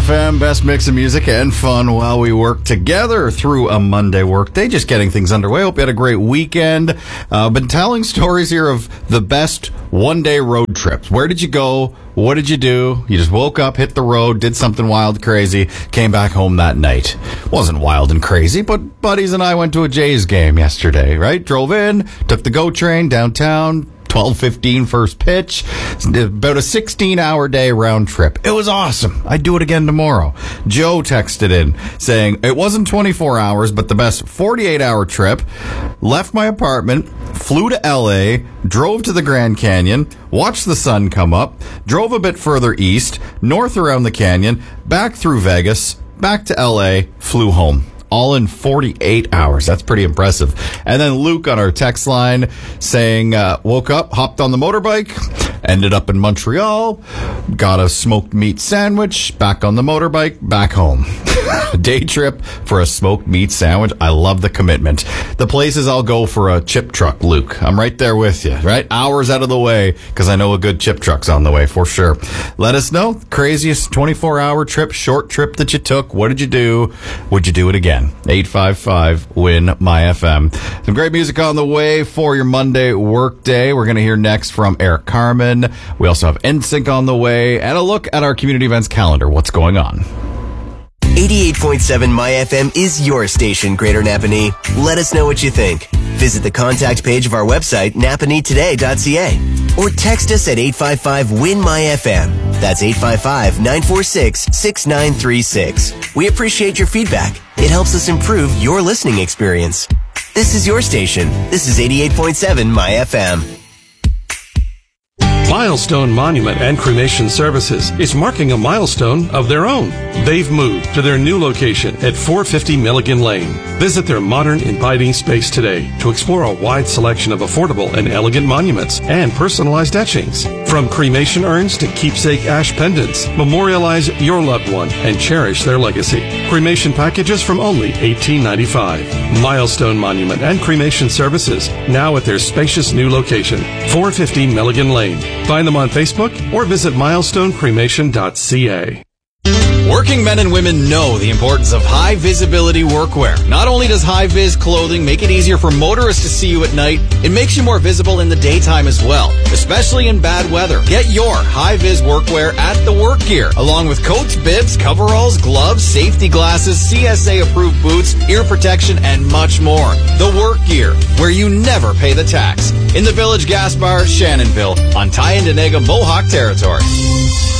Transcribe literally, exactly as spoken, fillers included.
F M, best mix of music and fun while we work together through a Monday workday. Just getting things underway. Hope you had a great weekend. Uh, been telling stories here of the best one-day road trips. Where did you go? What did you do? You just woke up, hit the road, did something wild, crazy, came back home that night. Wasn't wild and crazy, but buddies and I went to a Jays game yesterday, right? Drove in, took the GO train downtown, twelve fifteen first pitch, about a sixteen-hour day round trip. It was awesome. I'd do it again tomorrow. Joe texted in saying, it wasn't twenty-four hours, but the best forty-eight-hour trip. Left my apartment, flew to L A, drove to the Grand Canyon, watched the sun come up, drove a bit further east, north around the canyon, back through Vegas, back to L A, flew home. All in forty-eight hours. That's pretty impressive. And then Luke on our text line saying, uh, woke up, hopped on the motorbike, ended up in Montreal, got a smoked meat sandwich, back on the motorbike, back home. A day trip for a smoked meat sandwich. I love the commitment. The places I'll go for a chip truck, Luke. I'm right there with you, right? Hours out of the way because I know a good chip truck's on the way for sure. Let us know. Craziest twenty-four hour trip, short trip that you took. What did you do? Would you do it again? eight five five, W I N, My F M. Some great music on the way for your Monday work day. We're going to hear next from Eric Carmen. We also have N Sync on the way and a look at our community events calendar. What's going on? eighty-eight point seven My F M is your station, Greater Napanee. Let us know what you think. Visit the contact page of our website, napanee today dot c a, or text us at eight five five, W I N, My F M. That's eight five five, nine four six, six nine three six. We appreciate your feedback. It helps us improve your listening experience. This is your station. This is eighty-eight point seven My F M. Milestone Monument and Cremation Services is marking a milestone of their own. They've moved to their new location at four fifty Milligan Lane. Visit their modern, inviting space today to explore a wide selection of affordable and elegant monuments and personalized etchings. From cremation urns to keepsake ash pendants, memorialize your loved one and cherish their legacy. Cremation packages from only eighteen ninety-five. Milestone Monument and Cremation Services, now at their spacious new location, four fifty Milligan Lane. Find them on Facebook or visit milestone cremation dot c a. Working men and women know the importance of high-visibility workwear. Not only does high-vis clothing make it easier for motorists to see you at night, it makes you more visible in the daytime as well, especially in bad weather. Get your high-vis workwear at The Work Gear, along with coats, bibs, coveralls, gloves, safety glasses, C S A-approved boots, ear protection, and much more. The Work Gear, where you never pay the tax. In the Village Gas Bar, Shannonville, on Tyendinaga Mohawk territory.